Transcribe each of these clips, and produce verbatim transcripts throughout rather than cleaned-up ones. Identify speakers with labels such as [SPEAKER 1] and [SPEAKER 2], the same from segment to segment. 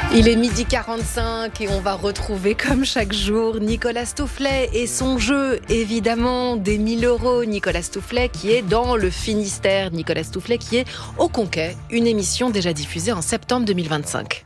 [SPEAKER 1] Il est midi quarante-cinq et on va retrouver comme chaque jour Nicolas Stoufflet et son jeu évidemment des mille euros. Nicolas Stoufflet qui est dans le Finistère, Nicolas Stoufflet qui est au Conquet, une émission déjà diffusée en septembre deux mille vingt-cinq.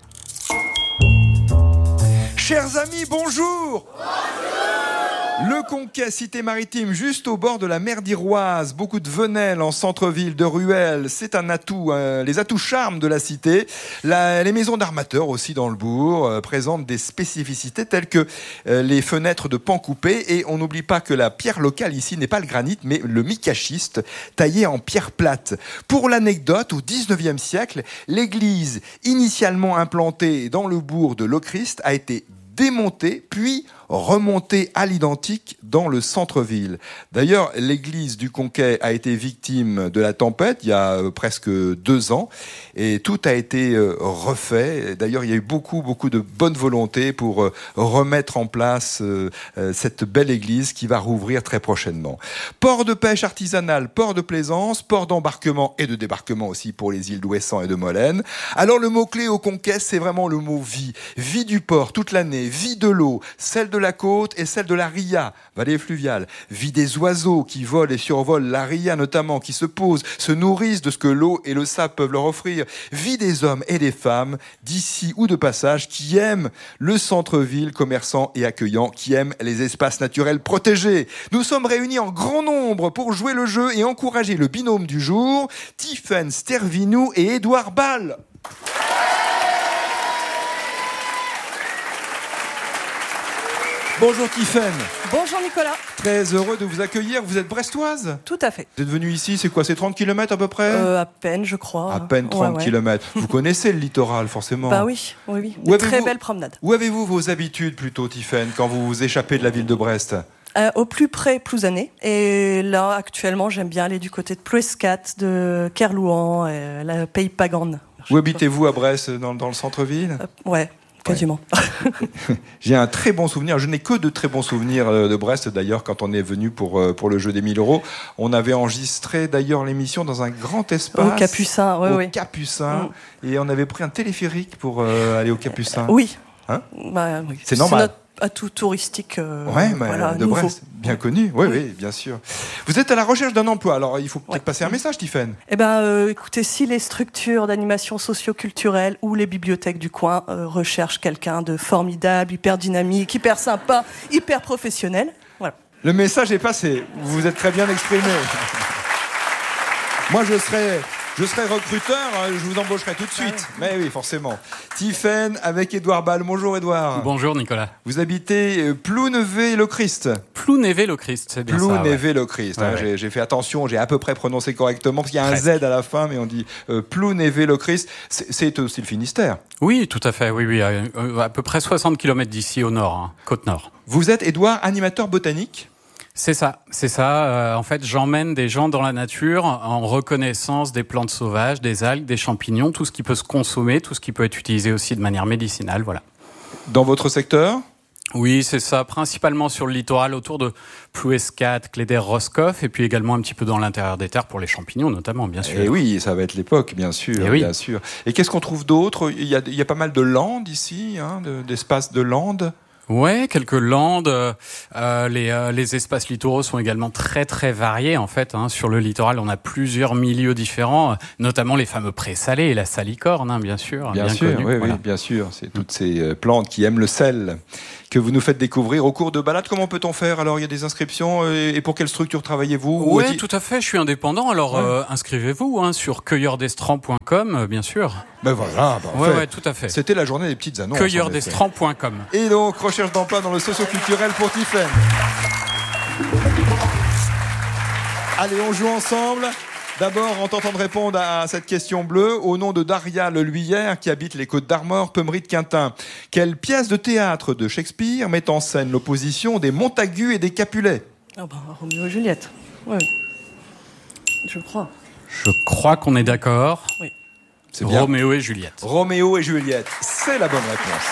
[SPEAKER 2] Chers amis, bonjour. Le Conquet, cité maritime, juste au bord de la mer d'Iroise. Beaucoup de venelles en centre-ville, de ruelles. C'est un atout, hein, les atouts charmes de la cité. La, les maisons d'armateurs aussi dans le bourg euh, présentent des spécificités telles que euh, les fenêtres de pans coupés. Et on n'oublie pas que la pierre locale ici n'est pas le granit, mais le micachiste taillé en pierre plate. Pour l'anecdote, au dix-neuvième siècle, l'église initialement implantée dans le bourg de Lochrist a été démontée, puis remontée à l'identique dans le centre-ville. D'ailleurs, l'église du Conquet a été victime de la tempête il y a euh, presque deux ans et tout a été euh, refait. D'ailleurs, il y a eu beaucoup, beaucoup de bonne volonté pour euh, remettre en place euh, euh, cette belle église qui va rouvrir très prochainement. Port de pêche artisanal, port de plaisance, port d'embarquement et de débarquement aussi pour les îles d'Ouessant et de Molène. Alors, le mot-clé au Conquet, c'est vraiment le mot vie. Vie du port toute l'année, vie de l'eau, celle de la côte et celle de la Ria, vallée fluviale. Vie des oiseaux qui volent et survolent la Ria notamment, qui se posent, se nourrissent de ce que l'eau et le sable peuvent leur offrir. Vie des hommes et des femmes, d'ici ou de passage, qui aiment le centre-ville commerçant et accueillant, qui aiment les espaces naturels protégés. Nous sommes réunis en grand nombre pour jouer le jeu et encourager le binôme du jour, Tiffaine Stervinou et Édouard Ball. Bonjour Tiffaine.
[SPEAKER 3] Bonjour Nicolas.
[SPEAKER 2] Très heureux de vous accueillir. Vous êtes brestoise ?
[SPEAKER 3] Tout à fait.
[SPEAKER 2] Vous êtes venue ici, c'est quoi ? C'est trente kilomètres à peu près ?
[SPEAKER 3] euh, À peine, je crois.
[SPEAKER 2] À peine trente
[SPEAKER 3] ouais, ouais.
[SPEAKER 2] kilomètres. Vous connaissez le littoral, forcément ?
[SPEAKER 3] Bah oui, oui, oui.
[SPEAKER 2] Où
[SPEAKER 3] Une très
[SPEAKER 2] avez-vous...
[SPEAKER 3] belle promenade.
[SPEAKER 2] Où avez-vous vos habitudes plutôt, Tiffaine, quand vous vous échappez de la ville de Brest ?
[SPEAKER 3] Euh, au plus près, Plouzané. Et là, actuellement, j'aime bien aller du côté de Plouescat, de Kerlouan, et la Pays Pagan.
[SPEAKER 2] Où habitez-vous à Brest, dans, dans le centre-ville ?
[SPEAKER 3] euh, Ouais. Quasiment.
[SPEAKER 2] Ouais. J'ai un très bon souvenir. Je n'ai que de très bons souvenirs de Brest. D'ailleurs, quand on est venu pour, pour le jeu des mille euros, on avait enregistré d'ailleurs l'émission dans un grand espace.
[SPEAKER 3] Au Capucin, oui,
[SPEAKER 2] au
[SPEAKER 3] oui.
[SPEAKER 2] Capucin.
[SPEAKER 3] Mm.
[SPEAKER 2] Et on avait pris un téléphérique pour euh, aller au Capucin.
[SPEAKER 3] Oui.
[SPEAKER 2] Hein ?
[SPEAKER 3] Bah, oui.
[SPEAKER 2] C'est normal.
[SPEAKER 3] C'est notre atout touristique. Euh,
[SPEAKER 2] ouais, mais
[SPEAKER 3] voilà,
[SPEAKER 2] de
[SPEAKER 3] nouveau.
[SPEAKER 2] Brest, bien connu. Oui, oui, oui, bien sûr. Vous êtes à la recherche d'un emploi. Alors, il faut peut-être
[SPEAKER 3] ouais.
[SPEAKER 2] passer un message, Tiffaine.
[SPEAKER 3] Eh ben, euh, écoutez, si les structures d'animation socio-culturelle ou les bibliothèques du coin euh, recherchent quelqu'un de formidable, hyper dynamique, hyper sympa, hyper professionnel, voilà.
[SPEAKER 2] Le message est passé. Vous vous êtes très bien exprimé. Moi, je serais, je serais recruteur, je vous embaucherai tout de suite. Ah ouais. Mais oui, forcément. Tiffaine avec Édouard Ball. Bonjour, Édouard.
[SPEAKER 4] Bonjour, Nicolas.
[SPEAKER 2] Vous habitez Plounévé-le-Christ.
[SPEAKER 4] Plounévé-le-Christ, c'est bien ça.
[SPEAKER 2] Plounévé-le-Christ.
[SPEAKER 4] Ouais.
[SPEAKER 2] Hein,
[SPEAKER 4] ouais.
[SPEAKER 2] j'ai, j'ai fait attention, j'ai à peu près prononcé correctement, parce qu'il y a
[SPEAKER 4] Presque.
[SPEAKER 2] un Z à la fin, mais on dit euh, Plounévé-le-Christ. C'est, c'est aussi le Finistère.
[SPEAKER 4] Oui, tout à fait. Oui, oui. À, à peu près soixante kilomètres d'ici, au nord, hein, côte nord.
[SPEAKER 2] Vous êtes, Édouard, animateur botanique ?
[SPEAKER 4] C'est ça, c'est ça. Euh, en fait, j'emmène des gens dans la nature en reconnaissance des plantes sauvages, des algues, des champignons, tout ce qui peut se consommer, tout ce qui peut être utilisé aussi de manière médicinale, voilà.
[SPEAKER 2] Dans votre secteur ?
[SPEAKER 4] Oui, c'est ça, principalement sur le littoral, autour de Plouescat, Cléder, Roscoff, et puis également un petit peu dans l'intérieur des terres pour les champignons, notamment, bien sûr.
[SPEAKER 2] Et oui, ça va être l'époque, bien sûr,
[SPEAKER 4] Et oui.
[SPEAKER 2] bien sûr. Et qu'est-ce qu'on trouve d'autre ? Il y a, il y a pas mal de landes ici, hein, de, d'espaces de landes.
[SPEAKER 4] Ouais, quelques landes. Euh, les, euh, les espaces littoraux sont également très très variés en fait. Hein. Sur le littoral, on a plusieurs milieux différents, notamment les fameux prés-salés et la salicorne, hein, bien sûr.
[SPEAKER 2] Bien,
[SPEAKER 4] bien
[SPEAKER 2] sûr,
[SPEAKER 4] connu,
[SPEAKER 2] oui,
[SPEAKER 4] voilà.
[SPEAKER 2] oui, bien sûr. C'est toutes ces plantes qui aiment le sel que vous nous faites découvrir au cours de balades. Comment peut-on faire ? Alors, il y a des inscriptions et pour quelle structure travaillez-vous ?
[SPEAKER 4] Oui,
[SPEAKER 2] est-il...
[SPEAKER 4] tout à fait. Je suis indépendant. Alors,
[SPEAKER 2] ouais.
[SPEAKER 4] euh, inscrivez-vous hein, sur cueilleur d'estran point com, euh, bien sûr.
[SPEAKER 2] Ben voilà, ben
[SPEAKER 4] ouais, ouais, tout à fait.
[SPEAKER 2] C'était la journée des petites annonces.
[SPEAKER 4] cueilleur d'estran point com.
[SPEAKER 2] Et donc, recherche d'emploi dans le socio-culturel pour Tiffaine. Allez, on joue ensemble. D'abord, en tentant de répondre à cette question bleue, au nom de Daria Leluyère, qui habite les Côtes d'Armor, Pemery de Quintin. Quelle pièce de théâtre de Shakespeare met en scène l'opposition des Montagu et des Capulet ?
[SPEAKER 3] Ah ben, Roméo et Juliette. Oui, je crois.
[SPEAKER 4] Je crois qu'on est d'accord.
[SPEAKER 3] Oui.
[SPEAKER 2] C'est bien.
[SPEAKER 4] Roméo et Juliette.
[SPEAKER 2] Roméo et Juliette, c'est la bonne réponse.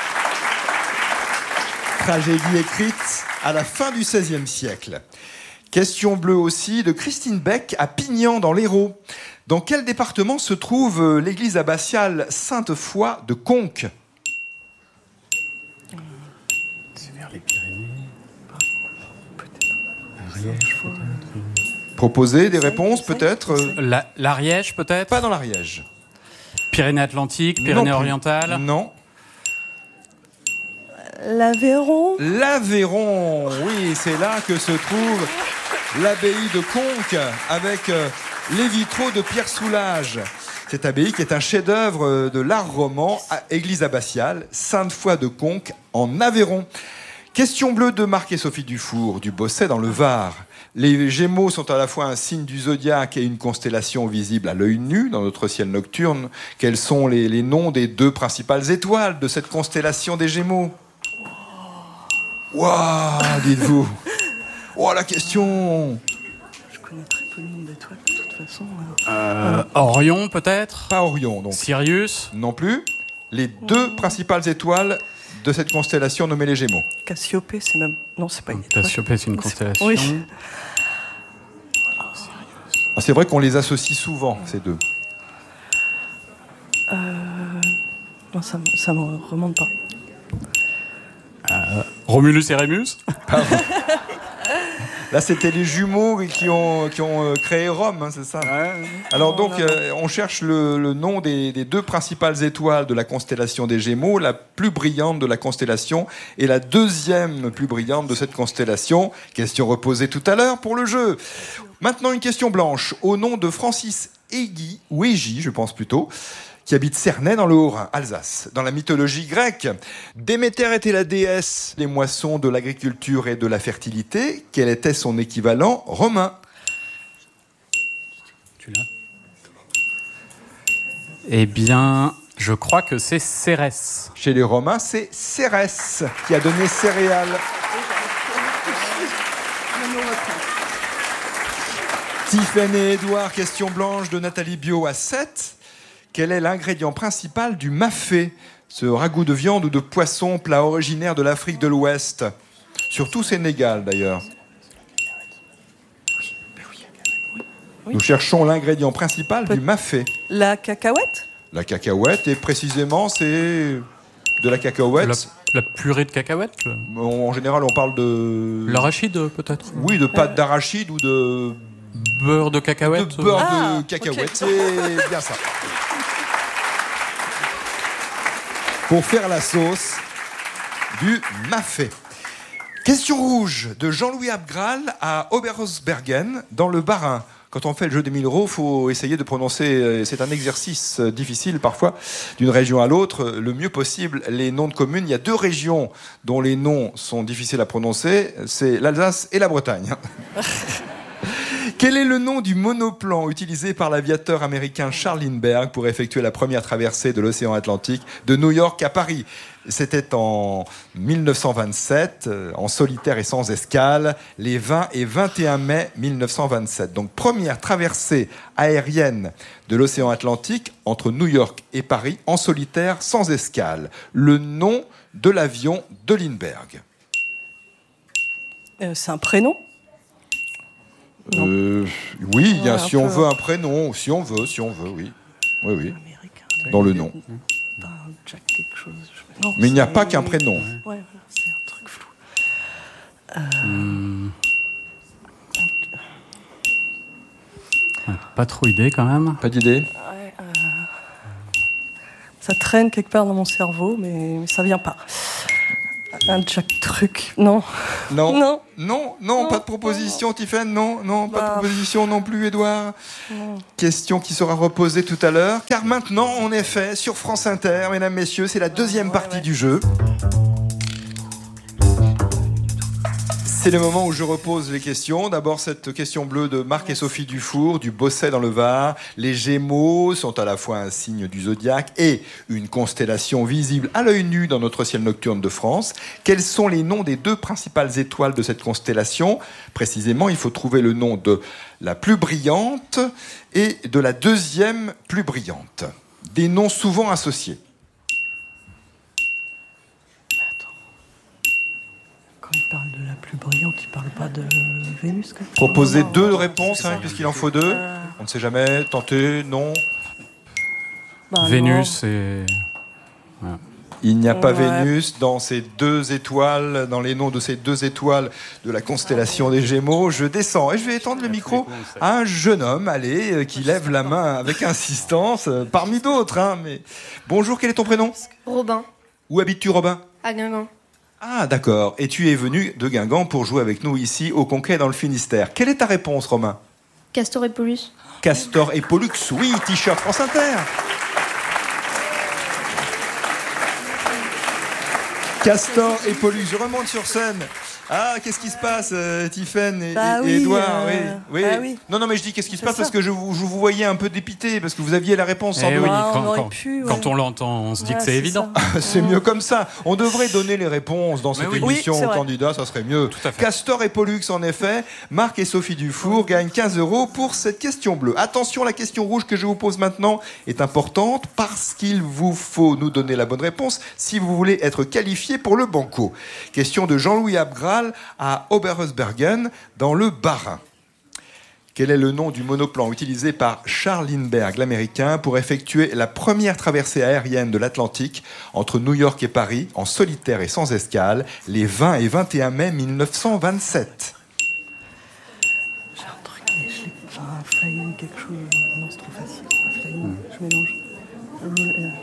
[SPEAKER 2] Tragédie écrite à la fin du seizième siècle. Question bleue aussi de Christine Beck à Pignan dans l'Hérault. Dans quel département se trouve l'église abbatiale Sainte-Foy de Conques ? Proposer des réponses, peut-être.
[SPEAKER 4] La- L'Ariège, peut-être.
[SPEAKER 2] Pas dans l'Ariège.
[SPEAKER 4] Pyrénées-Atlantiques,
[SPEAKER 2] Non plus.
[SPEAKER 4] Pyrénées-Orientales.
[SPEAKER 2] Non.
[SPEAKER 3] L'Aveyron.
[SPEAKER 2] L'Aveyron, oui, c'est là que se trouve l'abbaye de Conques avec euh, les vitraux de Pierre Soulages. Cette abbaye qui est un chef-d'œuvre de l'art roman, à église abbatiale, Sainte-Foy de Conques en Aveyron. Question bleue de Marc et Sophie Dufour, du Bosset dans le Var. Les Gémeaux sont à la fois un signe du zodiaque et une constellation visible à l'œil nu dans notre ciel nocturne. Quels sont les, les noms des deux principales étoiles de cette constellation des Gémeaux ? Waouh, dites-vous. Oh, la question.
[SPEAKER 3] Je connais très peu le nom d'étoiles, de toute façon.
[SPEAKER 4] Euh, Orion, peut-être.
[SPEAKER 2] Pas Orion, donc.
[SPEAKER 4] Sirius.
[SPEAKER 2] Non plus. Les deux principales étoiles de cette constellation nommée les Gémeaux.
[SPEAKER 3] Cassiopée, c'est même... Non, c'est pas une étoile.
[SPEAKER 4] Cassiopée, c'est une constellation.
[SPEAKER 3] Oui.
[SPEAKER 2] Ah, c'est vrai qu'on les associe souvent, ces deux.
[SPEAKER 3] Euh... Non, ça, me- ça me remonte pas.
[SPEAKER 4] Romulus et Rémus.
[SPEAKER 2] Là, c'était les jumeaux qui ont, qui ont euh, créé Rome, hein, c'est ça. Alors donc, euh, on cherche le, le nom des, des deux principales étoiles de la constellation des Gémeaux, la plus brillante de la constellation et la deuxième plus brillante de cette constellation. Question reposée tout à l'heure pour le jeu. Maintenant, une question blanche au nom de Francis Hégy, ou Hégy, je pense plutôt, qui habite Cernay dans le Haut-Rhin, Alsace. Dans la mythologie grecque, Déméter était la déesse des moissons, de l'agriculture et de la fertilité. Quel était son équivalent romain ?
[SPEAKER 4] Tu l'as ? Eh bien, je crois que c'est Cérès.
[SPEAKER 2] Chez les Romains, c'est Cérès qui a donné céréales. Tiffaine et Édouard, question blanche de Nathalie Bio à sept. Quel est l'ingrédient principal du mafé, ce ragoût de viande ou de poisson, plat originaire de l'Afrique de l'Ouest, surtout Sénégal d'ailleurs? Nous cherchons l'ingrédient principal du mafé.
[SPEAKER 3] La cacahuète.
[SPEAKER 2] La cacahuète, et précisément, c'est de la cacahuète.
[SPEAKER 4] La, la purée de cacahuètes. le-
[SPEAKER 2] En général, on parle de...
[SPEAKER 4] L'arachide, peut-être.
[SPEAKER 2] Oui, de pâte d'arachide ou de...
[SPEAKER 4] Beurre de cacahuètes.
[SPEAKER 2] de beurre
[SPEAKER 3] Ah,
[SPEAKER 2] de cacahuète.
[SPEAKER 3] ok.
[SPEAKER 2] C'est bien ça. Pour faire la sauce du mafé. Question rouge de Jean-Louis Abgral à Oberhausbergen, dans le Bas-Rhin. Quand on fait le jeu des mille euros, il faut essayer de prononcer, c'est un exercice difficile parfois, d'une région à l'autre, le mieux possible les noms de communes. Il y a deux régions dont les noms sont difficiles à prononcer, c'est l'Alsace et la Bretagne. Quel est le nom du monoplan utilisé par l'aviateur américain Charles Lindbergh pour effectuer la première traversée de l'océan Atlantique de New York à Paris? C'était en mille neuf cent vingt-sept, en solitaire et sans escale, les vingt et vingt et un mai mille neuf cent vingt-sept. Donc première traversée aérienne de l'océan Atlantique entre New York et Paris en solitaire sans escale. Le nom de l'avion de Lindbergh.
[SPEAKER 3] Euh, c'est un prénom.
[SPEAKER 2] Euh, oui, il y a,
[SPEAKER 3] Ouais,
[SPEAKER 2] si
[SPEAKER 3] un
[SPEAKER 2] on
[SPEAKER 3] peu.
[SPEAKER 2] veut un prénom, si on veut, si on veut, oui. Oui, oui,
[SPEAKER 3] Américain.
[SPEAKER 2] dans le nom.
[SPEAKER 3] Pas un Jack quelque chose. je- Non,
[SPEAKER 2] Mais il n'y a
[SPEAKER 3] c'est-
[SPEAKER 2] pas qu'un prénom.
[SPEAKER 3] Ouais, voilà, c'est un truc flou.
[SPEAKER 4] Hmm. Pas trop idée, quand même.
[SPEAKER 2] Pas d'idée?
[SPEAKER 3] Ouais, euh, Ça traîne quelque part dans mon cerveau, mais, mais ça vient pas. Un Jack truc. Non.
[SPEAKER 2] Non.
[SPEAKER 3] Non.
[SPEAKER 2] Non, non,
[SPEAKER 3] Non.
[SPEAKER 2] pas de proposition, Tiffaine. Non, non, pas de
[SPEAKER 3] Bah.
[SPEAKER 2] proposition non plus, Édouard.
[SPEAKER 3] Non.
[SPEAKER 2] Question qui sera reposée tout à l'heure. Car maintenant, en effet, sur France Inter, mesdames, messieurs, c'est la deuxième
[SPEAKER 3] Ouais,
[SPEAKER 2] partie
[SPEAKER 3] ouais.
[SPEAKER 2] du jeu. C'est le moment où je repose les questions. D'abord, cette question bleue de Marc et Sophie Dufour, du Bosset dans le Var. Les Gémeaux sont à la fois un signe du zodiaque et une constellation visible à l'œil nu dans notre ciel nocturne de France. Quels sont les noms des deux principales étoiles de cette constellation? Précisément, il faut trouver le nom de la plus brillante et de la deuxième plus brillante. Des noms souvent associés.
[SPEAKER 3] Quand il parle de la plus brillante, il parle pas de Vénus. Quoi.
[SPEAKER 2] Proposez
[SPEAKER 3] Non, non,
[SPEAKER 2] deux
[SPEAKER 3] non,
[SPEAKER 2] réponses,
[SPEAKER 3] c'est
[SPEAKER 2] hein,
[SPEAKER 3] ça.
[SPEAKER 2] puisqu'il en faut deux.
[SPEAKER 3] Euh,
[SPEAKER 2] On ne sait jamais. Tentez, non.
[SPEAKER 3] bah,
[SPEAKER 4] Vénus et...
[SPEAKER 2] Il n'y a pas
[SPEAKER 3] Ouais.
[SPEAKER 2] Vénus dans ces deux étoiles, dans les noms de ces deux étoiles de la constellation des Gémeaux. Je descends et je vais étendre le micro à un jeune homme, allez, euh, qui lève la main avec insistance, euh, parmi d'autres. Hein, mais... Bonjour, quel est ton prénom ?
[SPEAKER 5] Robin,
[SPEAKER 2] Où habites-tu, Robin ?
[SPEAKER 5] à Guingamp.
[SPEAKER 2] Ah, d'accord. Et tu es venu de Guingamp pour jouer avec nous ici au Conquet dans le Finistère. Quelle est ta réponse, Romain ?
[SPEAKER 5] Castor et Pollux.
[SPEAKER 2] Castor et Pollux, oui, t-shirt France Inter. Castor et Pollux, je remonte sur scène. Ah, qu'est-ce qui se passe, euh, Tiffaine et,
[SPEAKER 3] Bah
[SPEAKER 2] et- et
[SPEAKER 3] oui,
[SPEAKER 2] Édouard
[SPEAKER 3] euh,
[SPEAKER 2] oui, oui.
[SPEAKER 3] bah oui.
[SPEAKER 2] Non, non, mais je dis qu'est-ce qui se
[SPEAKER 3] C'est
[SPEAKER 2] passe
[SPEAKER 3] ça.
[SPEAKER 2] parce que je vous, je vous voyais un peu dépité, parce que vous aviez la réponse sans
[SPEAKER 4] Eh
[SPEAKER 2] doute.
[SPEAKER 4] oui,
[SPEAKER 3] Ouais, on
[SPEAKER 4] quand,
[SPEAKER 3] aurait
[SPEAKER 4] quand-
[SPEAKER 3] pu, ouais.
[SPEAKER 4] quand on l'entend, on se dit
[SPEAKER 3] Ouais,
[SPEAKER 4] que c'est
[SPEAKER 3] c'est
[SPEAKER 4] évident.
[SPEAKER 3] ça.
[SPEAKER 2] C'est mieux comme ça. On devrait donner les réponses dans cette
[SPEAKER 4] oui.
[SPEAKER 2] émission
[SPEAKER 3] Oui, c'est
[SPEAKER 2] aux
[SPEAKER 3] vrai.
[SPEAKER 2] candidats, ça serait mieux.
[SPEAKER 4] Tout à fait.
[SPEAKER 2] Castor et Pollux, en effet. Marc et Sophie Dufour gagnent quinze euros pour cette question bleue. Attention, la question rouge que je vous pose maintenant est importante parce qu'il vous faut nous donner la bonne réponse si vous voulez être qualifié pour le banco. Question de Jean-Louis Abgral à Oberhausbergen, dans le Bas-Rhin. Quel est le nom du monoplan utilisé par Charles Lindbergh, l'Américain, pour effectuer la première traversée aérienne de l'Atlantique entre New York et Paris, en solitaire et sans escale, les vingt et vingt et un mai mille neuf cent vingt-sept?
[SPEAKER 3] J'ai un truc, mais je l'ai. Enfin, flying, quelque chose. Non, c'est trop facile. Pas flying, je mélange. Roll, euh,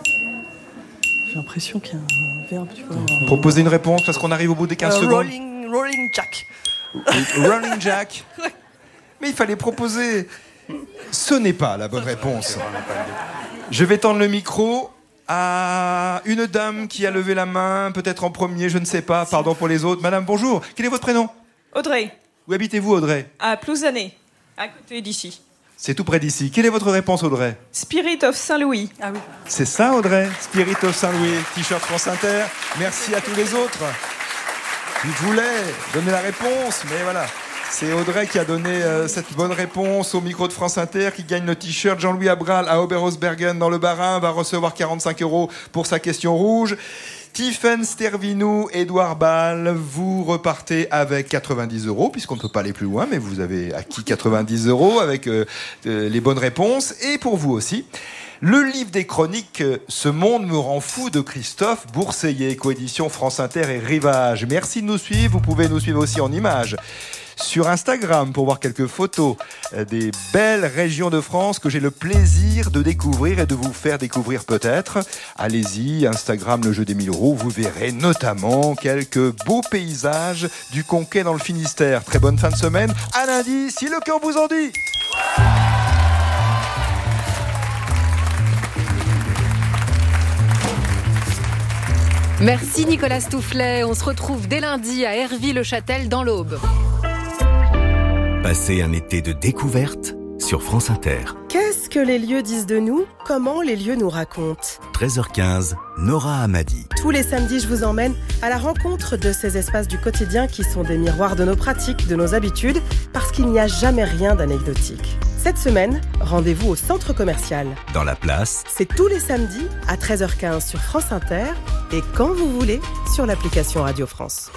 [SPEAKER 3] J'ai l'impression qu'il y a un verbe, tu vois.
[SPEAKER 2] Proposez une réponse parce qu'on arrive au bout des quinze
[SPEAKER 3] Euh,
[SPEAKER 2] secondes.
[SPEAKER 3] rolling, rolling Jack.
[SPEAKER 2] Rolling Jack. Mais il fallait proposer. Ce n'est pas la bonne réponse. Je vais tendre le micro à une dame qui a levé la main, peut-être en premier, je ne sais pas. Pardon pour les autres. Madame, bonjour. Quel est votre prénom ?
[SPEAKER 6] Audrey,
[SPEAKER 2] Où habitez-vous, Audrey ?
[SPEAKER 6] à Plouzané, à côté d'ici.
[SPEAKER 2] C'est tout près d'ici. Quelle est votre réponse, Audrey ?
[SPEAKER 6] Spirit of Saint-Louis.
[SPEAKER 3] Ah oui.
[SPEAKER 2] C'est ça, Audrey ? Spirit of Saint-Louis, t-shirt France Inter. Merci à tous les autres. Qui voulaient donner la réponse, mais voilà. C'est Audrey qui a donné euh, cette bonne réponse au micro de France Inter, qui gagne le t-shirt. Jean-Louis Abgral à Oberhausbergen dans le Bas-Rhin va recevoir quarante-cinq euros pour sa question rouge. Tiffaine Stervinou, Édouard Ball, vous repartez avec quatre-vingt-dix euros, puisqu'on ne peut pas aller plus loin, mais vous avez acquis quatre-vingt-dix euros avec euh, euh, les bonnes réponses. Et pour vous aussi, le livre des chroniques euh, « Ce monde me rend fou » de Christophe Bourseillet, coédition France Inter et Rivage. Merci de nous suivre, vous pouvez nous suivre aussi en images sur Instagram pour voir quelques photos euh, des belles régions de France que j'ai le plaisir de découvrir et de vous faire découvrir peut-être. Allez-y, Instagram, le jeu des mille euros, vous verrez notamment quelques beaux paysages du Conquet dans le Finistère. Très bonne fin de semaine, à lundi, si le cœur vous en dit.
[SPEAKER 1] Merci Nicolas Stoufflet. On se retrouve dès lundi à Hervy-le-Châtel dans l'Aube.
[SPEAKER 7] Passez un été de découverte sur France Inter.
[SPEAKER 8] Qu'est-ce que les lieux disent de nous ? Comment les lieux nous racontent ?
[SPEAKER 7] treize heures quinze, Nora Hamadi.
[SPEAKER 8] Tous les samedis, je vous emmène à la rencontre de ces espaces du quotidien qui sont des miroirs de nos pratiques, de nos habitudes, parce qu'il n'y a jamais rien d'anecdotique. Cette semaine, rendez-vous au centre commercial.
[SPEAKER 7] Dans la place,
[SPEAKER 8] C'est tous les samedis à treize heures quinze sur France Inter et quand vous voulez sur l'application Radio France.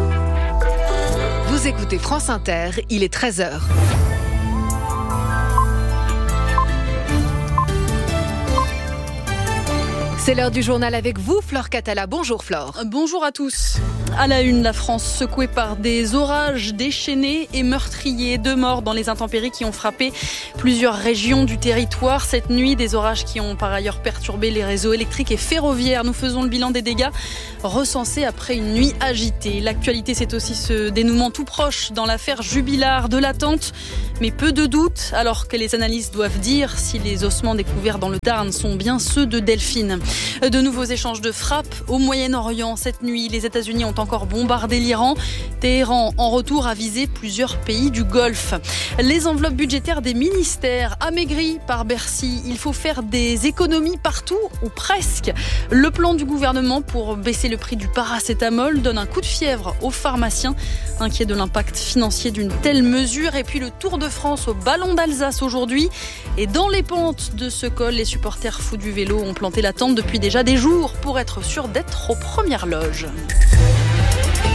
[SPEAKER 1] Vous écoutez France Inter, il est treize heures. C'est l'heure du journal avec vous, Flore Catala. Bonjour Flore.
[SPEAKER 9] Bonjour à tous. À la une, la France secouée par des orages déchaînés et meurtriers. Deux morts dans les intempéries qui ont frappé plusieurs régions du territoire cette nuit. Des orages qui ont par ailleurs perturbé les réseaux électriques et ferroviaires. Nous faisons le bilan des dégâts recensés après une nuit agitée. L'actualité, c'est aussi ce dénouement tout proche dans l'affaire Jubilard. De l'attente, mais peu de doute, alors que les analystes doivent dire si les ossements découverts dans le Tarn sont bien ceux de Delphine. De nouveaux échanges de frappes au Moyen-Orient. Cette nuit, les États-Unis ont encore bombardé l'Iran. Téhéran, en retour, a visé plusieurs pays du Golfe. Les enveloppes budgétaires des ministères amaigries par Bercy. Il faut faire des économies partout, ou presque. Le plan du gouvernement pour baisser le prix du paracétamol donne un coup de fièvre aux pharmaciens, inquiets de l'impact financier d'une telle mesure. Et puis le Tour de France au Ballon d'Alsace aujourd'hui. Et dans les pentes de ce col, les supporters fous du vélo ont planté la tente depuis déjà des jours pour être sûrs d'être aux premières loges.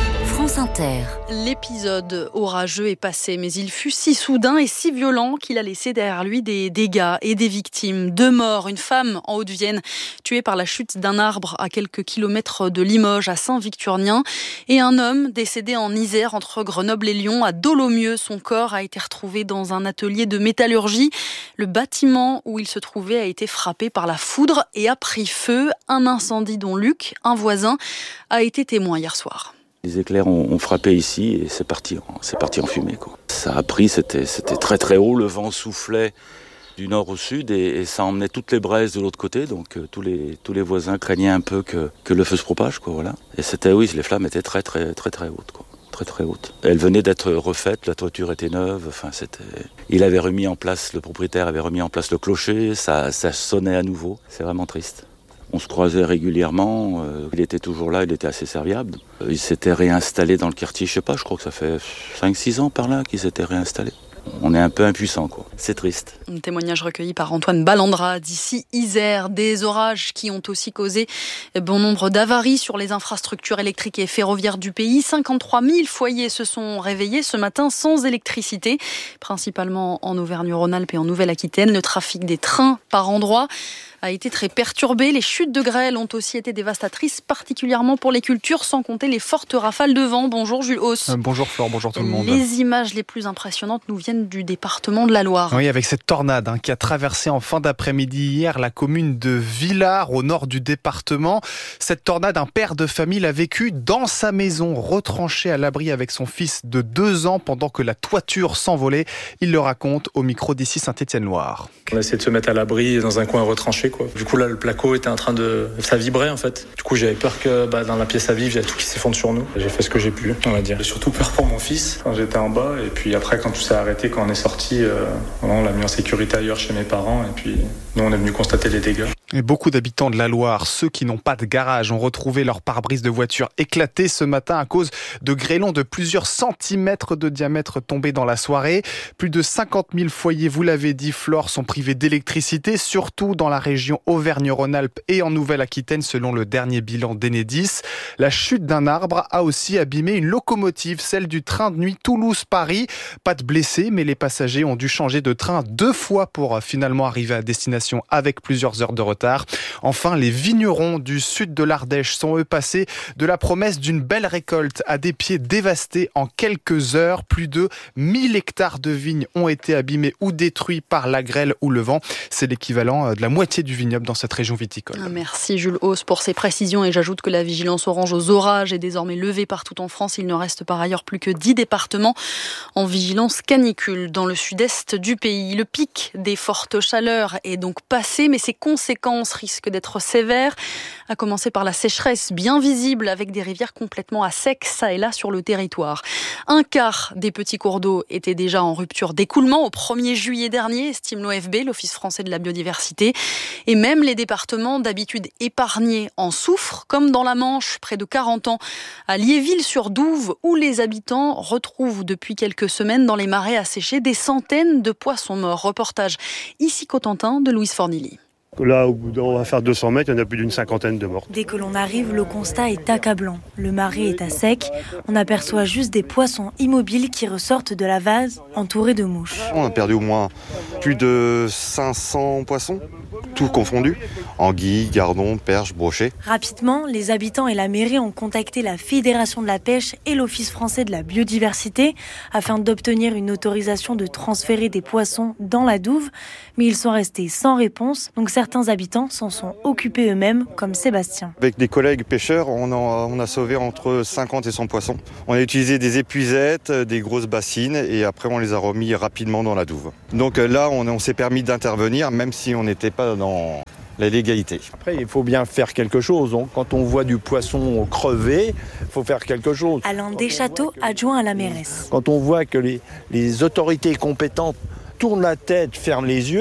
[SPEAKER 5] France Inter.
[SPEAKER 9] L'épisode orageux est passé, mais il fut si soudain et si violent qu'il a laissé derrière lui des dégâts et des victimes. Deux morts, une femme en Haute-Vienne tuée par la chute d'un arbre à quelques kilomètres de Limoges, à Saint-Victurnien, et un homme décédé en Isère entre Grenoble et Lyon, à Dolomieu. Son corps a été retrouvé dans un atelier de métallurgie. Le bâtiment où il se trouvait a été frappé par la foudre et a pris feu. Un incendie dont Luc, un voisin, a été témoin hier soir.
[SPEAKER 10] Les éclairs ont, ont frappé ici et c'est parti, c'est parti en fumée, quoi. Ça a pris, c'était, c'était très très haut, le vent soufflait du nord au sud et, et ça emmenait toutes les braises de l'autre côté, donc euh, tous les tous les voisins craignaient un peu que, que le feu se propage, quoi, voilà. Et c'était, oui, les flammes étaient très très très très hautes, quoi. Très très haute. Elle venait d'être refaite, la toiture était neuve, enfin c'était. Il avait remis en place, le propriétaire avait remis en place le clocher, ça, ça sonnait à nouveau. C'est vraiment triste. On se croisait régulièrement, euh, il était toujours là, il était assez serviable. Euh, il s'était réinstallé dans le quartier, je sais pas, je crois que ça fait cinq six ans par là qu'il s'était réinstallé. On est un peu impuissant, quoi. C'est triste.
[SPEAKER 9] Un témoignage recueilli par Antoine Ballandra d'ici Isère. Des orages qui ont aussi causé bon nombre d'avaries sur les infrastructures électriques et ferroviaires du pays. cinquante-trois mille foyers se sont réveillés ce matin sans électricité, principalement en Auvergne-Rhône-Alpes et en Nouvelle-Aquitaine. Le trafic des trains par endroits a été très perturbé. Les chutes de grêle ont aussi été dévastatrices, particulièrement pour les cultures, sans compter les fortes rafales de vent. Bonjour Jules Hauss.
[SPEAKER 11] Euh, bonjour Flore, bonjour tout le monde.
[SPEAKER 9] Les images les plus impressionnantes nous viennent du département de la Loire.
[SPEAKER 11] Oui, avec cette tornade hein, qui a traversé en fin d'après-midi hier la commune de Villars, au nord du département. Cette tornade, un père de famille l'a vécu dans sa maison, retranché à l'abri avec son fils de deux ans pendant que la toiture s'envolait. Il le raconte au micro d'ici Saint-Étienne-Loire.
[SPEAKER 12] On a essayé de se mettre à l'abri dans un coin retranché, quoi. Du coup là le placo était en train de... ça vibrait en fait. Du coup j'avais peur que bah, dans la pièce à vivre il y a tout qui s'effondre sur nous. J'ai fait ce que j'ai pu, on va dire. J'ai surtout peur pour mon fils quand j'étais en bas et puis après quand tout s'est arrêté, quand on est sorti, euh, on l'a mis en sécurité ailleurs chez mes parents et puis nous on est venu constater les dégâts.
[SPEAKER 11] Et beaucoup d'habitants de la Loire, ceux qui n'ont pas de garage, ont retrouvé leur pare-brise de voiture éclaté ce matin à cause de grêlons de plusieurs centimètres de diamètre tombés dans la soirée. Plus de cinquante mille foyers, vous l'avez dit Flore, sont privés d'électricité, surtout dans la région Auvergne-Rhône-Alpes et en Nouvelle-Aquitaine selon le dernier bilan d'Enedis. La chute d'un arbre a aussi abîmé une locomotive, celle du train de nuit Toulouse-Paris. Pas de blessés, mais les passagers ont dû changer de train deux fois pour finalement arriver à destination avec plusieurs heures de retard. Enfin, les vignerons du sud de l'Ardèche sont eux passés de la promesse d'une belle récolte à des pieds dévastés en quelques heures. Plus de mille hectares de vignes ont été abîmés ou détruits par la grêle ou le vent. C'est l'équivalent de la moitié du vignoble dans cette région viticole.
[SPEAKER 9] Merci Jules Hauss pour ces précisions et j'ajoute que la vigilance orange aux orages est désormais levée partout en France. Il ne reste par ailleurs plus que dix départements en vigilance canicule dans le sud-est du pays. Le pic des fortes chaleurs est donc passé, mais ses conséquences risquent d'être sévères, à commencer par la sécheresse bien visible avec des rivières complètement à sec, ça et là sur le territoire. Un quart des petits cours d'eau étaient déjà en rupture d'écoulement au premier juillet dernier, estime l'O F B, l'Office français de la biodiversité. Et même les départements d'habitude épargnés en souffrent, comme dans la Manche, près de quarante ans, à Liéville-sur-Douve, où les habitants retrouvent depuis quelques semaines dans les marais asséchés des centaines de poissons morts. Reportage ici Cotentin de Louise Fornilly.
[SPEAKER 13] Là, au bout on va faire deux cents mètres, il y en a plus d'une cinquantaine de morts.
[SPEAKER 14] Dès que l'on arrive, le constat est accablant. Le marais est à sec. On aperçoit juste des poissons immobiles qui ressortent de la vase, entourés de mouches.
[SPEAKER 15] On a perdu au moins plus de cinq cents poissons, tout confondu. Anguilles, gardons, perches, brochets.
[SPEAKER 14] Rapidement, les habitants et la mairie ont contacté la Fédération de la pêche et l'Office français de la biodiversité afin d'obtenir une autorisation de transférer des poissons dans la douve. Mais ils sont restés sans réponse. Donc certains habitants s'en sont occupés eux-mêmes, comme Sébastien.
[SPEAKER 15] Avec des collègues pêcheurs, on a, on a sauvé entre cinquante et cent poissons. On a utilisé des épuisettes, des grosses bassines et après on les a remis rapidement dans la douve. Donc là, on, on s'est permis d'intervenir même si on n'était pas dans la légalité.
[SPEAKER 16] Après, il faut bien faire quelque chose. Quand on voit du poisson crever, il faut faire quelque chose.
[SPEAKER 14] Alain Deschâteaux, adjoint à la mairesse.
[SPEAKER 16] Quand on voit que les, les autorités compétentes tournent la tête, ferment les yeux,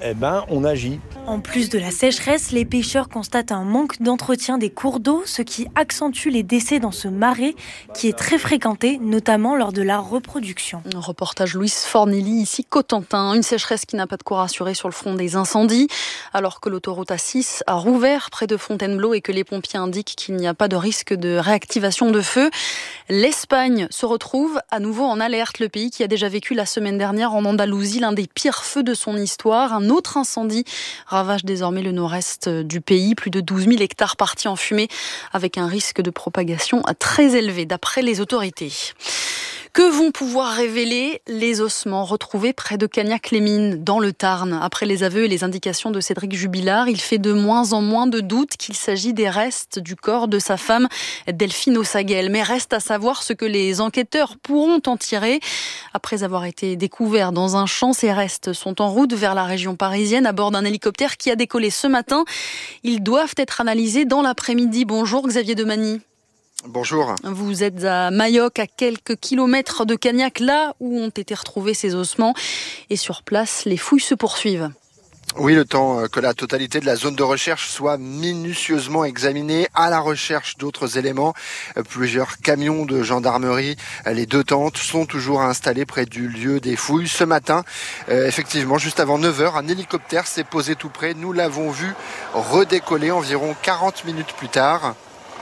[SPEAKER 16] eh ben, on agit.
[SPEAKER 14] En plus de la sécheresse, les pêcheurs constatent un manque d'entretien des cours d'eau, ce qui accentue les décès dans ce marais qui est très fréquenté, notamment lors de la reproduction.
[SPEAKER 9] Un reportage Louise Fornelli, ici Cotentin. Une sécheresse qui n'a pas de quoi rassurer sur le front des incendies, alors que l'autoroute A six a rouvert près de Fontainebleau et que les pompiers indiquent qu'il n'y a pas de risque de réactivation de feu. L'Espagne se retrouve à nouveau en alerte. Le pays qui a déjà vécu la semaine dernière en Andalousie l'un des pires feux de son histoire. Un autre incendie ravage désormais le nord-est du pays. Plus de douze mille hectares partis en fumée avec un risque de propagation très élevé d'après les autorités. Que vont pouvoir révéler les ossements retrouvés près de Cagnac-les-Mines, dans le Tarn? Après les aveux et les indications de Cédric Jubilard, il fait de moins en moins de doutes qu'il s'agit des restes du corps de sa femme Delphine Ossaguel. Mais reste à savoir ce que les enquêteurs pourront en tirer. Après avoir été découverts dans un champ, ces restes sont en route vers la région parisienne à bord d'un hélicoptère qui a décollé ce matin. Ils doivent être analysés dans l'après-midi. Bonjour Xavier Demagny.
[SPEAKER 5] Bonjour.
[SPEAKER 9] Vous êtes à Mayoc, à quelques kilomètres de Cagnac, là où ont été retrouvés ces ossements. Et sur place, les fouilles se poursuivent.
[SPEAKER 5] Oui, le temps que la totalité de la zone de recherche soit minutieusement examinée à la recherche d'autres éléments. Plusieurs camions de gendarmerie, les deux tentes sont toujours installés près du lieu des fouilles. Ce matin, euh, effectivement, juste avant neuf heures, un hélicoptère s'est posé tout près. Nous l'avons vu redécoller environ quarante minutes plus tard,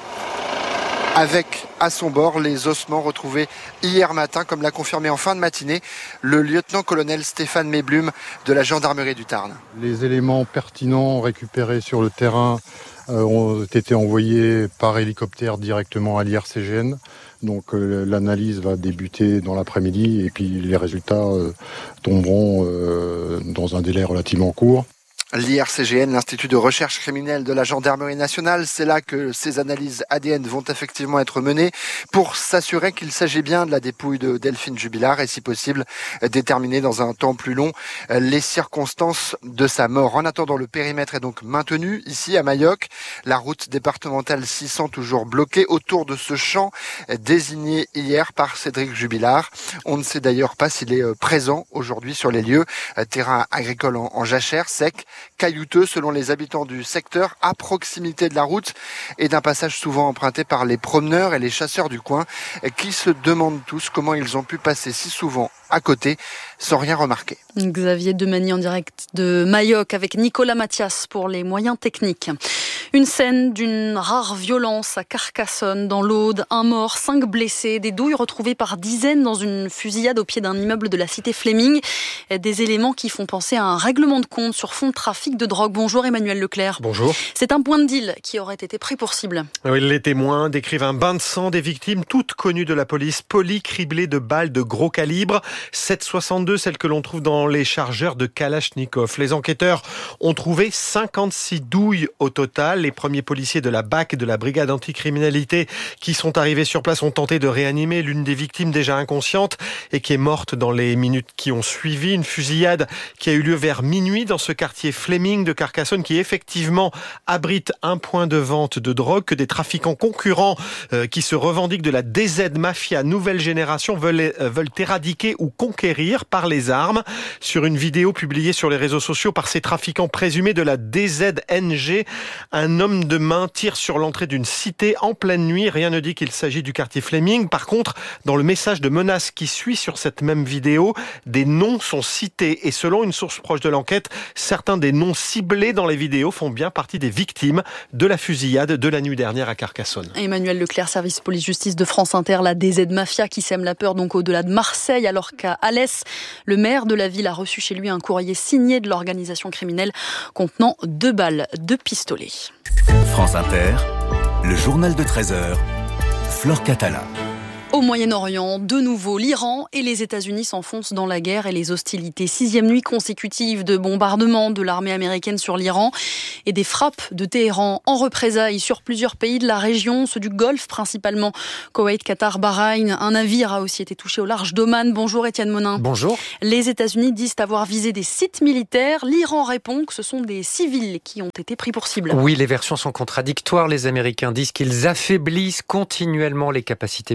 [SPEAKER 5] avec à son bord les ossements retrouvés hier matin, comme l'a confirmé en fin de matinée le lieutenant-colonel Stéphane Méblum de la gendarmerie du Tarn.
[SPEAKER 17] Les éléments pertinents récupérés sur le terrain euh, ont été envoyés par hélicoptère directement à l'I R C G N. Donc euh, l'analyse va débuter dans l'après-midi et puis les résultats euh, tomberont euh, dans un délai relativement court.
[SPEAKER 5] L'I R C G N, l'Institut de recherche criminelle de la Gendarmerie nationale, c'est là que ces analyses A D N vont effectivement être menées pour s'assurer qu'il s'agit bien de la dépouille de Delphine Jubilard et si possible déterminer dans un temps plus long les circonstances de sa mort. En attendant, le périmètre est donc maintenu ici à Mayoc. La route départementale six cents toujours bloquée autour de ce champ désigné hier par Cédric Jubilard. On ne sait d'ailleurs pas s'il est présent aujourd'hui sur les lieux. Terrain agricole en, en jachère, sec, caillouteux selon les habitants du secteur, à proximité de la route et d'un passage souvent emprunté par les promeneurs et les chasseurs du coin qui se demandent tous comment ils ont pu passer si souvent à côté sans rien remarquer.
[SPEAKER 9] Xavier Demagny en direct de Mayoc avec Nicolas Mathias pour les moyens techniques. Une scène d'une rare violence à Carcassonne, dans l'Aude. Un mort, cinq blessés, des douilles retrouvées par dizaines dans une fusillade au pied d'un immeuble de la cité Fleming. Des éléments qui font penser à un règlement de compte sur fond de trafic de drogue. Bonjour Emmanuel Leclerc.
[SPEAKER 18] Bonjour.
[SPEAKER 9] C'est un point de deal qui aurait été pris pour cible.
[SPEAKER 18] Oui, les témoins décrivent un bain de sang des victimes, toutes connues de la police, polies criblées de balles de gros calibre. sept soixante-deux, celles que l'on trouve dans les chargeurs de Kalachnikov. Les enquêteurs ont trouvé cinquante-six douilles au total. Les premiers policiers de la B A C, de la brigade anticriminalité, qui sont arrivés sur place, ont tenté de réanimer l'une des victimes déjà inconsciente et qui est morte dans les minutes qui ont suivi. Une fusillade qui a eu lieu vers minuit dans ce quartier Fleming de Carcassonne, qui effectivement abrite un point de vente de drogue que des trafiquants concurrents euh, qui se revendiquent de la D Z Mafia nouvelle génération veulent, euh, veulent éradiquer ou conquérir par les armes. Sur une vidéo publiée sur les réseaux sociaux par ces trafiquants présumés de la D Z N G, un homme de main tire sur l'entrée d'une cité en pleine nuit. Rien ne dit qu'il s'agit du quartier Fleming. Par contre, dans le message de menace qui suit sur cette même vidéo, des noms sont cités. Et selon une source proche de l'enquête, certains des noms ciblés dans les vidéos font bien partie des victimes de la fusillade de la nuit dernière à Carcassonne.
[SPEAKER 9] Emmanuel Leclerc, service police-justice de France Inter, la D Z Mafia qui sème la peur donc au-delà de Marseille, alors qu'à Alès, le maire de la ville a reçu chez lui un courrier signé de l'organisation criminelle contenant deux balles de pistolet.
[SPEAKER 7] France Inter, le journal de treize heures, Flore Catala.
[SPEAKER 9] Au Moyen-Orient, de nouveau, l'Iran et les États-Unis s'enfoncent dans la guerre et les hostilités. Sixième nuit consécutive de bombardements de l'armée américaine sur l'Iran et des frappes de Téhéran en représailles sur plusieurs pays de la région, ceux du Golfe principalement, Koweït, Qatar, Bahreïn. Un navire a aussi été touché au large d'Oman. Bonjour Étienne Monin.
[SPEAKER 18] Bonjour.
[SPEAKER 9] Les États-Unis disent avoir visé des sites militaires. L'Iran répond que ce sont des civils qui ont été pris pour cible.
[SPEAKER 19] Oui, les versions sont contradictoires. Les Américains disent qu'ils affaiblissent continuellement les capacités militaires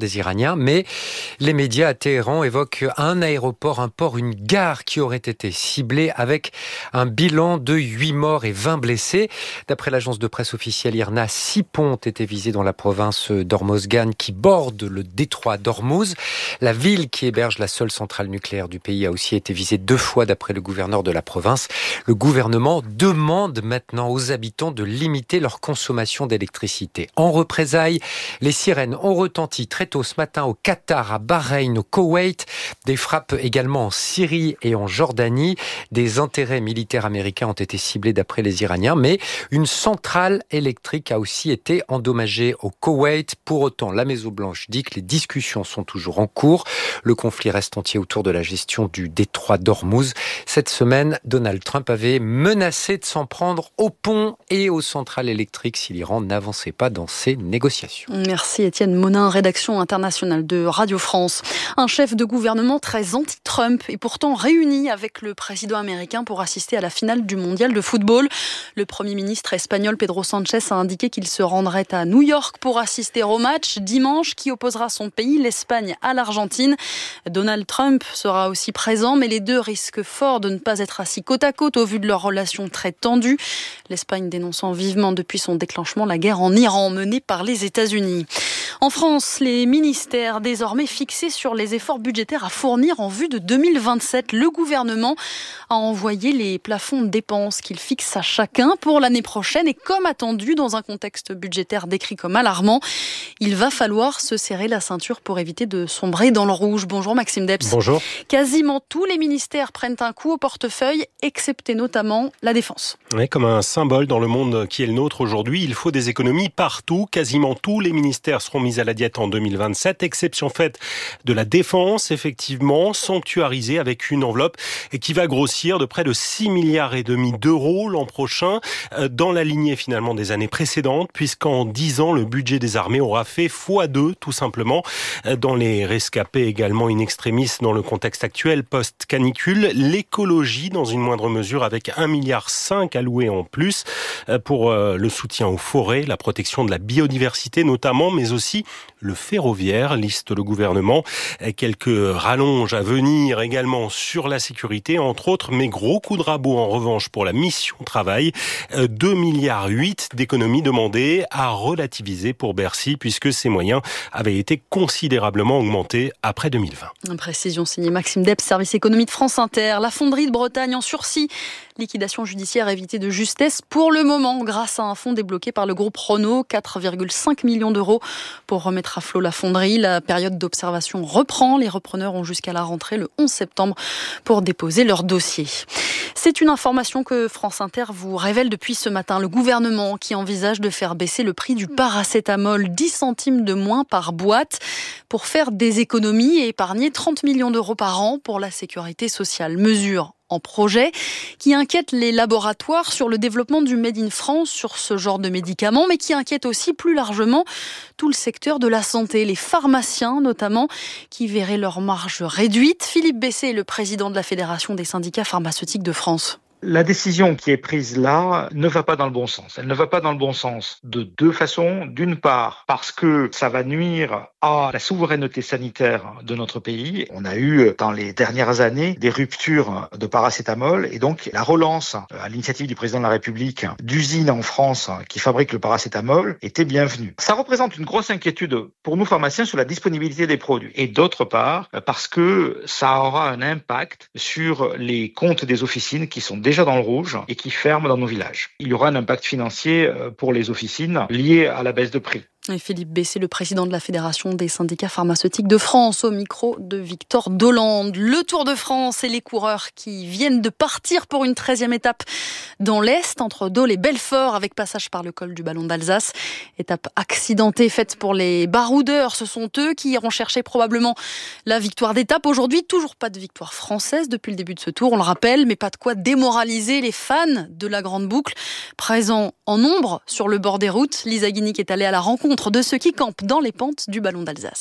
[SPEAKER 19] des Iraniens, mais les médias à Téhéran évoquent un aéroport, un port, une gare qui aurait été ciblée avec un bilan de huit morts et vingt blessés. D'après l'agence de presse officielle I R N A, six ponts ont été visés dans la province d'Hormozgan qui borde le détroit d'Ormuz. La ville qui héberge la seule centrale nucléaire du pays a aussi été visée deux fois d'après le gouverneur de la province. Le gouvernement demande maintenant aux habitants de limiter leur consommation d'électricité. En représailles, les sirènes ont retenti très tôt ce matin au Qatar, à Bahreïn, au Koweït. Des frappes également en Syrie et en Jordanie. Des intérêts militaires américains ont été ciblés d'après les Iraniens, mais une centrale électrique a aussi été endommagée au Koweït. Pour autant, la Maison-Blanche dit que les discussions sont toujours en cours. Le conflit reste entier autour de la gestion du détroit d'Ormuz. Cette semaine, Donald Trump avait menacé de s'en prendre aux ponts et aux centrales électriques si l'Iran n'avançait pas dans ses négociations.
[SPEAKER 9] Merci Étienne Monin, rédaction internationale de Radio France. Un chef de gouvernement très anti-Trump et pourtant réuni avec le président américain pour assister à la finale du mondial de football. Le premier ministre espagnol Pedro Sánchez a indiqué qu'il se rendrait à New York pour assister au match dimanche qui opposera son pays, l'Espagne, à l'Argentine. Donald Trump sera aussi présent, mais les deux risquent fort de ne pas être assis côte à côte au vu de leur relation très tendue. L'Espagne dénonçant vivement depuis son déclenchement la guerre en Iran menée par les États-Unis. En France, les ministères désormais fixés sur les efforts budgétaires à fournir en vue de deux mille vingt-sept. Le gouvernement a envoyé les plafonds de dépenses qu'il fixe à chacun pour l'année prochaine et comme attendu dans un contexte budgétaire décrit comme alarmant, il va falloir se serrer la ceinture pour éviter de sombrer dans le rouge. Bonjour Maxime Debs.
[SPEAKER 20] Bonjour.
[SPEAKER 9] Quasiment tous les ministères prennent un coup au portefeuille, excepté notamment la Défense.
[SPEAKER 20] Oui, comme un symbole dans le monde qui est le nôtre aujourd'hui, il faut des économies partout. Quasiment tous les ministères seront mis à la diète en deux mille vingt-sept, exception faite de la Défense, effectivement, sanctuarisée avec une enveloppe qui va grossir de près de six milliards et demi d'euros l'an prochain, dans la lignée finalement des années précédentes, puisqu'en dix ans, le budget des armées aura fait fois deux, tout simplement. Dans les rescapés également in extremis dans le contexte actuel post-canicule, l'écologie dans une moindre mesure avec un virgule cinq milliard alloués en plus pour le soutien aux forêts, la protection de la biodiversité notamment, mais aussi le ferroviaire, liste le gouvernement. Quelques rallonges à venir également sur la sécurité, entre autres, mais gros coup de rabot en revanche pour la mission travail. deux milliards huit d'économies demandées à relativiser pour Bercy, puisque ces moyens avaient été considérablement augmentés après deux mille vingt.
[SPEAKER 9] Une précision signée Maxime Debs, service économie de France Inter. La fonderie de Bretagne en sursis. Liquidation judiciaire évitée de justesse pour le moment grâce à un fonds débloqué par le groupe Renault, quatre virgule cinq millions d'euros pour remettre à flot la fonderie. La période d'observation reprend. Les repreneurs ont jusqu'à la rentrée le onze septembre pour déposer leur dossier. C'est une information que France Inter vous révèle depuis ce matin. Le gouvernement qui envisage de faire baisser le prix du paracétamol, dix centimes de moins par boîte, pour faire des économies et épargner trente millions d'euros par an pour la sécurité sociale. Mesure en projet qui inquiète les laboratoires sur le développement du Made in France sur ce genre de médicaments, mais qui inquiète aussi plus largement tout le secteur de la santé, les pharmaciens notamment, qui verraient leurs marges réduites. Philippe Bessé est le président de la Fédération des syndicats pharmaceutiques de France.
[SPEAKER 21] La décision qui est prise là ne va pas dans le bon sens. Elle ne va pas dans le bon sens de deux façons. D'une part, parce que ça va nuire à la souveraineté sanitaire de notre pays. On a eu, dans les dernières années, des ruptures de paracétamol et donc la relance, à l'initiative du président de la République, d'usines en France qui fabriquent le paracétamol était bienvenue. Ça représente une grosse inquiétude pour nous pharmaciens sur la disponibilité des produits. Et d'autre part, parce que ça aura un impact sur les comptes des officines qui sont déjà déjà dans le rouge et qui ferment dans nos villages. Il y aura un impact financier pour les officines lié à la baisse de prix.
[SPEAKER 9] Et Philippe Bessé, le président de la Fédération des syndicats pharmaceutiques de France, au micro de Victor Dolande. Le Tour de France et les coureurs qui viennent de partir pour une treizième étape dans l'Est, entre Dole et Belfort, avec passage par le col du Ballon d'Alsace. Étape accidentée faite pour les baroudeurs. Ce sont eux qui iront chercher probablement la victoire d'étape. Aujourd'hui, toujours pas de victoire française depuis le début de ce tour, on le rappelle, mais pas de quoi démoraliser les fans de la Grande Boucle. Présents en nombre sur le bord des routes, Lisa Guinic est allée à la rencontre de ceux qui campent dans les pentes du Ballon d'Alsace.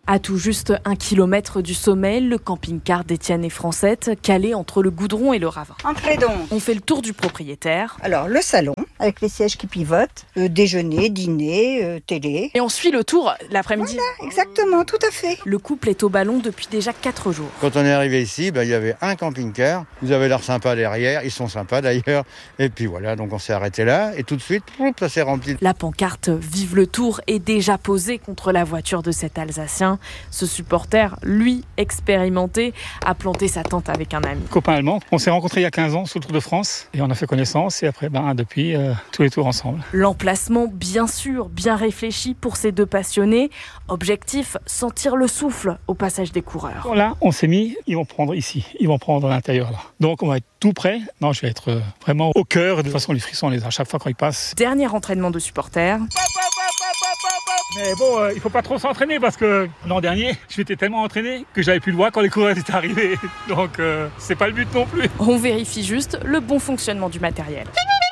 [SPEAKER 4] À tout juste un kilomètre du sommet, le camping-car d'Étienne et Francette, calé entre le goudron et le ravin.
[SPEAKER 22] Entrez donc.
[SPEAKER 4] On fait le tour du propriétaire.
[SPEAKER 22] Alors, le salon, avec les sièges qui pivotent, euh, déjeuner, dîner, euh, télé.
[SPEAKER 4] Et on suit le tour l'après-midi.
[SPEAKER 22] Voilà, exactement, tout à fait.
[SPEAKER 4] Le couple est au ballon depuis déjà quatre jours.
[SPEAKER 23] Quand on est arrivé ici, ben, il y avait un camping-car. Vous avez l'air sympa derrière, ils sont sympas d'ailleurs. Et puis voilà, donc on s'est arrêté là et tout de suite, ça s'est rempli.
[SPEAKER 4] La pancarte « Vive le Tour » est déjà posée contre la voiture de cet Alsacien. Ce supporter, lui, expérimenté, a planté sa tente avec un ami.
[SPEAKER 24] Copain allemand, on s'est rencontrés il y a quinze ans sous le Tour de France et on a fait connaissance et après, ben, depuis, euh, tous les tours ensemble.
[SPEAKER 4] L'emplacement, bien sûr, bien réfléchi pour ces deux passionnés. Objectif, sentir le souffle au passage des coureurs.
[SPEAKER 24] Là, on s'est mis, ils vont prendre ici, ils vont prendre à l'intérieur là. Donc on va être tout près. Non, je vais être vraiment au cœur. De toute façon, les frissons, on les a à chaque fois quand ils passent.
[SPEAKER 4] Dernier entraînement de supporters.
[SPEAKER 24] Mais bon, euh, il faut pas trop s'entraîner parce que l'an dernier, je m'étais tellement entraîné que j'avais plus le droit quand les coureurs étaient arrivés. Donc, euh, c'est pas le but non plus.
[SPEAKER 4] On vérifie juste le bon fonctionnement du matériel.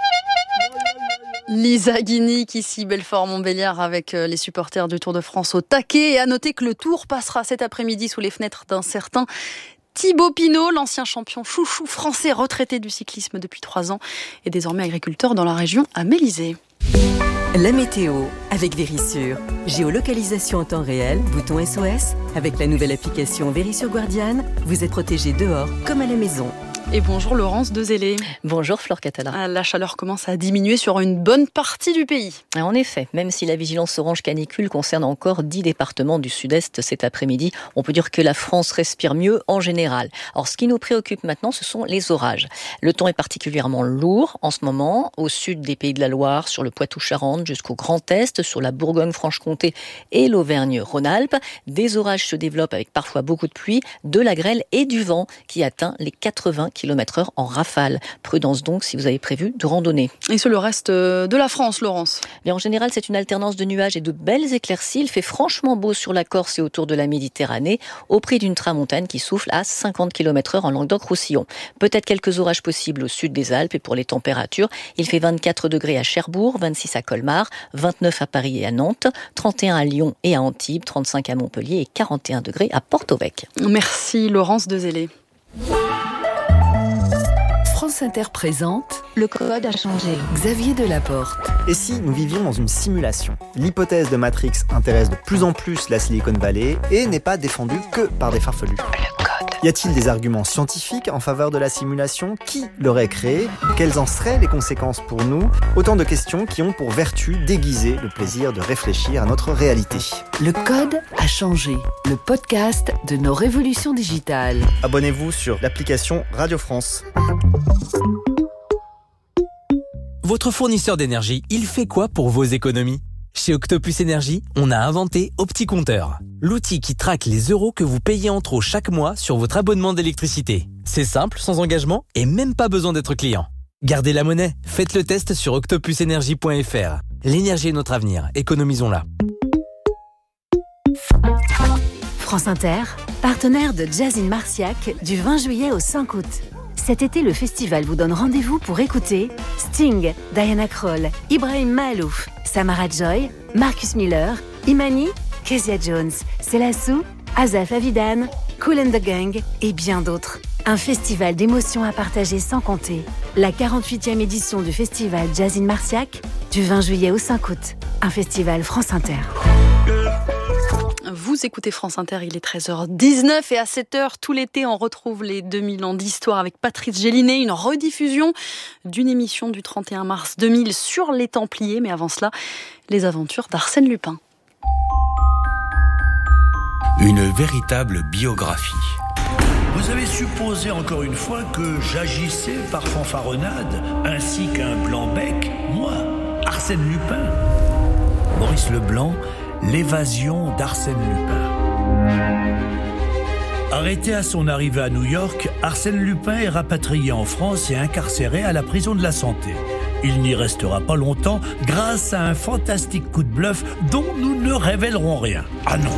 [SPEAKER 9] Lisa Guinic, ici Belfort-Montbéliard avec les supporters du Tour de France au taquet. Et à noter que le Tour passera cet après-midi sous les fenêtres d'un certain Thibaut Pinot, l'ancien champion chouchou français retraité du cyclisme depuis trois ans et désormais agriculteur dans la région à Mélisée.
[SPEAKER 25] La météo avec Vérissure. Géolocalisation en temps réel, bouton S O S. Avec la nouvelle application Vérissure Guardiane, vous êtes protégé dehors comme à la maison.
[SPEAKER 9] Et bonjour Laurence Dezélé.
[SPEAKER 26] Bonjour Flore Catala.
[SPEAKER 9] La chaleur commence à diminuer sur une bonne partie du pays.
[SPEAKER 26] En effet, même si la vigilance orange canicule concerne encore dix départements du sud-est cet après-midi, on peut dire que la France respire mieux en général. Alors ce qui nous préoccupe maintenant, ce sont les orages. Le temps est particulièrement lourd en ce moment, au sud des Pays de la Loire, sur le Poitou-Charentes jusqu'au Grand Est, sur la Bourgogne-Franche-Comté et l'Auvergne-Rhône-Alpes. Des orages se développent avec parfois beaucoup de pluie, de la grêle et du vent qui atteint les quatre-vingts kilomètres heure en rafale. Prudence donc si vous avez prévu de randonner.
[SPEAKER 9] Et sur le reste de la France, Laurence ?
[SPEAKER 26] Bien, en général, c'est une alternance de nuages et de belles éclaircies. Il fait franchement beau sur la Corse et autour de la Méditerranée, au prix d'une tramontane qui souffle à cinquante kilomètres heure en Languedoc-Roussillon. Peut-être quelques orages possibles au sud des Alpes. Et pour les températures, il fait vingt-quatre degrés à Cherbourg, vingt-six à Colmar, vingt-neuf à Paris et à Nantes, trente et un à Lyon et à Antibes, trente-cinq à Montpellier et quarante et un degrés à Porto-Vecchio.
[SPEAKER 9] Merci Laurence Dezélé.
[SPEAKER 25] France Inter présente Le Code a changé. Xavier Delaporte.
[SPEAKER 27] Et si nous vivions dans une simulation ? L'hypothèse de Matrix intéresse de plus en plus la Silicon Valley et n'est pas défendue que par des farfelus. Le code. Y a-t-il des arguments scientifiques en faveur de la simulation ? Qui l'aurait créée ? Quelles en seraient les conséquences pour nous ? Autant de questions qui ont pour vertu d'aiguiser le plaisir de réfléchir à notre réalité.
[SPEAKER 25] Le Code a changé. Le podcast de nos révolutions digitales.
[SPEAKER 27] Abonnez-vous sur l'application Radio France.
[SPEAKER 28] Votre fournisseur d'énergie, il fait quoi pour vos économies ? Chez Octopus Énergie, on a inventé OptiCompteur, l'outil qui traque les euros que vous payez en trop chaque mois sur votre abonnement d'électricité. C'est simple, sans engagement et même pas besoin d'être client. Gardez la monnaie, faites le test sur octopus énergie point f r. L'énergie est notre avenir, économisons-la.
[SPEAKER 29] France Inter, partenaire de Jazz in Marciac du vingt juillet au cinq août. Cet été, le festival vous donne rendez-vous pour écouter Sting, Diana Krall, Ibrahim Mahalouf, Samara Joy, Marcus Miller, Imani, Kezia Jones, Selassou, Azaf Avidan, Kool and the Gang et bien d'autres. Un festival d'émotions à partager sans compter. La quarante-huitième édition du festival Jazz in Marciac du vingt juillet au cinq août. Un festival France Inter.
[SPEAKER 9] Vous écoutez France Inter, il est treize heures dix-neuf et à cette heure, tout l'été, on retrouve les deux mille ans d'histoire avec Patrice Gélinet, une rediffusion d'une émission du trente et un mars deux mille sur les Templiers. Mais avant cela, les aventures d'Arsène Lupin.
[SPEAKER 30] Une véritable biographie. Vous avez supposé encore une fois que j'agissais par fanfaronnade, ainsi qu'un blanc-bec, moi, Arsène Lupin. Maurice Leblanc, l'évasion d'Arsène Lupin. Arrêté à son arrivée à New York, Arsène Lupin est rapatrié en France et incarcéré à la prison de la Santé. Il n'y restera pas longtemps grâce à un fantastique coup de bluff dont nous ne révélerons rien. Ah non!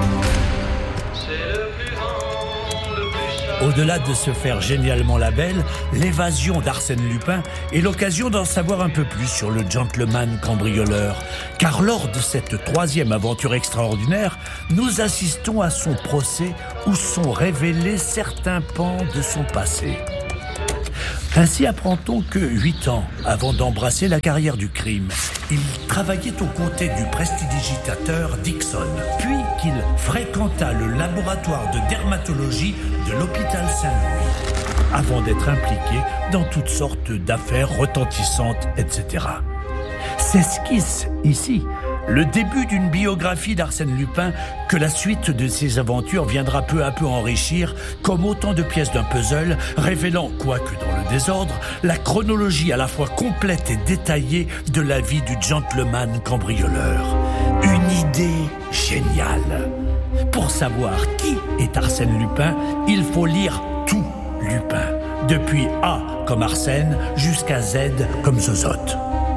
[SPEAKER 30] Au-delà de se faire génialement la belle, l'évasion d'Arsène Lupin est l'occasion d'en savoir un peu plus sur le gentleman cambrioleur. Car lors de cette troisième aventure extraordinaire, nous assistons à son procès où sont révélés certains pans de son passé. Ainsi apprend-on que, huit ans avant d'embrasser la carrière du crime, il travaillait aux côtés du prestidigitateur Dixon, puis qu'il fréquenta le laboratoire de dermatologie de l'hôpital Saint-Louis, avant d'être impliqué dans toutes sortes d'affaires retentissantes, et cetera. S'esquisse ici le début d'une biographie d'Arsène Lupin que la suite de ses aventures viendra peu à peu enrichir comme autant de pièces d'un puzzle, révélant, quoique dans le désordre, la chronologie à la fois complète et détaillée de la vie du gentleman cambrioleur. Une idée géniale. Pour savoir qui est Arsène Lupin, il faut lire tout Lupin, depuis A comme Arsène jusqu'à Z comme Zozote.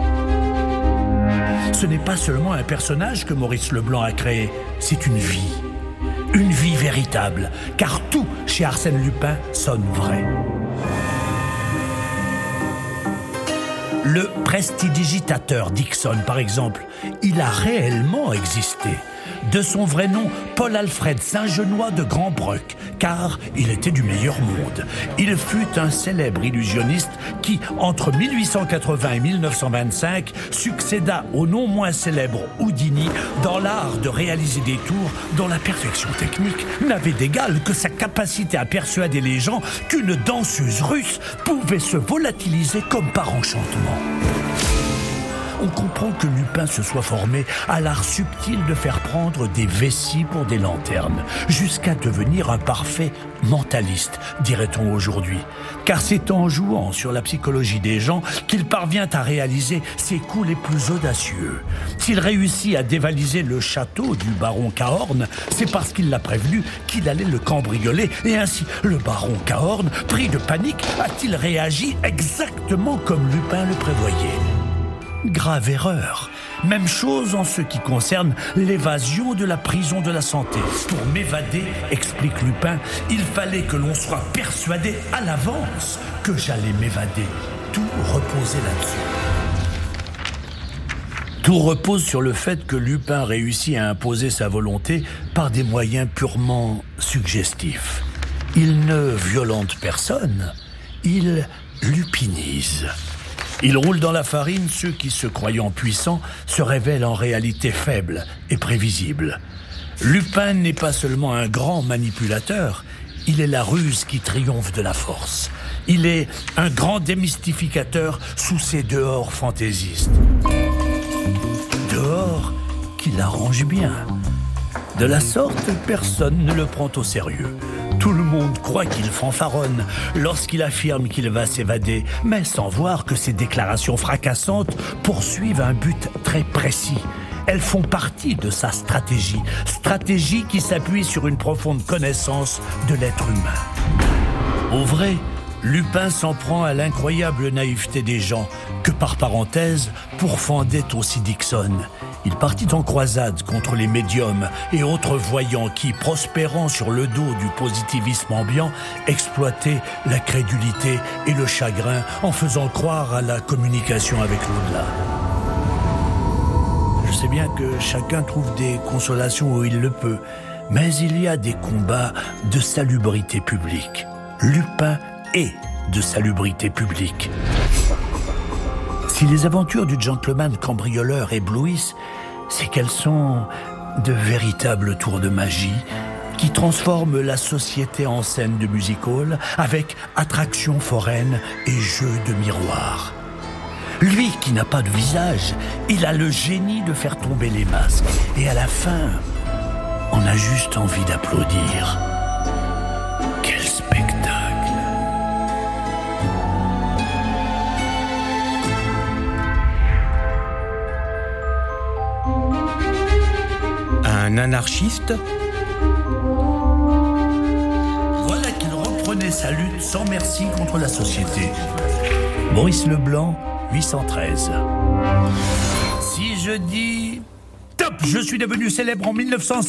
[SPEAKER 30] Ce n'est pas seulement un personnage que Maurice Leblanc a créé, c'est une vie. Une vie véritable, car tout chez Arsène Lupin sonne vrai. Le prestidigitateur Dixon, par exemple, il a réellement existé. De son vrai nom, Paul-Alfred Saint-Genois de Grand-Breuck, car il était du meilleur monde. Il fut un célèbre illusionniste qui, entre mille huit cent quatre-vingts et mille neuf cent vingt-cinq, succéda au non moins célèbre Houdini dans l'art de réaliser des tours dont la perfection technique n'avait d'égal que sa capacité à persuader les gens qu'une danseuse russe pouvait se volatiliser comme par enchantement. On comprend que Lupin se soit formé à l'art subtil de faire prendre des vessies pour des lanternes, jusqu'à devenir un parfait mentaliste, dirait-on aujourd'hui. Car c'est en jouant sur la psychologie des gens qu'il parvient à réaliser ses coups les plus audacieux. S'il réussit à dévaliser le château du baron Cahorn, c'est parce qu'il l'a prévenu qu'il allait le cambrioler, et ainsi le baron Cahorn, pris de panique, a-t-il réagi exactement comme Lupin le prévoyait. Grave erreur. Même chose en ce qui concerne l'évasion de la prison de la Santé. Pour m'évader, explique Lupin, il fallait que l'on soit persuadé à l'avance que j'allais m'évader. Tout reposait là-dessus. Tout repose sur le fait que Lupin réussit à imposer sa volonté par des moyens purement suggestifs. Il ne violente personne, il lupinise. Il roule dans la farine ceux qui, se croyant puissants, se révèlent en réalité faibles et prévisibles. Lupin n'est pas seulement un grand manipulateur, il est la ruse qui triomphe de la force. Il est un grand démystificateur sous ses dehors fantaisistes. Dehors qui l'arrange bien. De la sorte, personne ne le prend au sérieux. Tout le monde croit qu'il fanfaronne lorsqu'il affirme qu'il va s'évader, mais sans voir que ses déclarations fracassantes poursuivent un but très précis. Elles font partie de sa stratégie, stratégie qui s'appuie sur une profonde connaissance de l'être humain. Au vrai, Lupin s'en prend à l'incroyable naïveté des gens, que par parenthèse pourfendait aussi Dixon. Il partit en croisade contre les médiums et autres voyants qui, prospérant sur le dos du positivisme ambiant, exploitaient la crédulité et le chagrin en faisant croire à la communication avec l'au-delà. Je sais bien que chacun trouve des consolations où il le peut, mais il y a des combats de salubrité publique. Lupin est de salubrité publique. Si les aventures du gentleman cambrioleur éblouissent, c'est qu'elles sont de véritables tours de magie qui transforment la société en scène de music-hall avec attractions foraines et jeux de miroirs. Lui qui n'a pas de visage, il a le génie de faire tomber les masques. Et à la fin, on a juste envie d'applaudir. Quel spectacle! Un anarchiste? Voilà qu'il reprenait sa lutte sans merci contre la société. Maurice Leblanc, huit cent treize. Si je dis... Top, je suis devenu célèbre en mille neuf cent